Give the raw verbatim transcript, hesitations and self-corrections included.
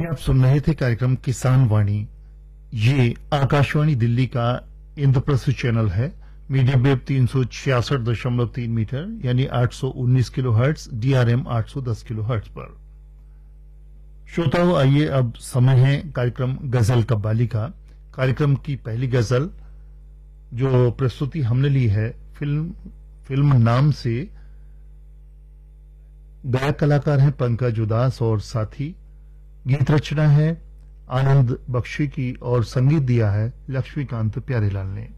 अभी आप सुन रहे थे कार्यक्रम किसान वाणी। ये आकाशवाणी दिल्ली का इंद्रप्रस्थ चैनल है। मीडियम वेव तीन सौ छियासठ दशमलव तीन मीटर यानी आठ सौ उन्नीस किलो हर्ट्ज, डीआरएम आठ सौ दस किलो हर्ट्ज पर। श्रोताओं, आइए अब समय है कार्यक्रम गजल कव्वाली का। कार्यक्रम की पहली गजल जो प्रस्तुति हमने ली है फिल्म फिल्म नाम से, गायक कलाकार हैं पंकज उदास और साथी। गीत रचना है आनंद बख्शी की और संगीत दिया है लक्ष्मीकांत प्यारेलाल ने।